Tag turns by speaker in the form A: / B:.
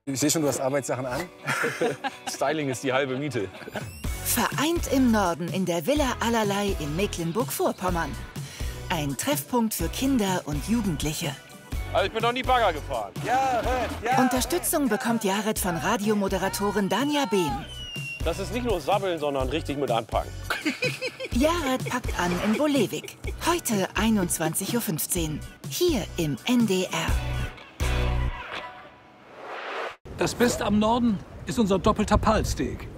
A: Ich sehe schon, du hast Arbeitssachen an.
B: Styling ist die halbe Miete.
C: Vereint im Norden in der Villa Allerlei in Mecklenburg-Vorpommern. Ein Treffpunkt für Kinder und Jugendliche.
B: Also ich bin noch nie Bagger gefahren.
C: Unterstützung bekommt Jared von Radiomoderatorin Danja Behm.
B: Das ist nicht nur Sabbeln, sondern richtig mit anpacken.
C: Jared packt an in Bolewik. Heute 21:15 Uhr. Hier im NDR.
D: Das Beste am Norden ist unser doppelter Palsteak.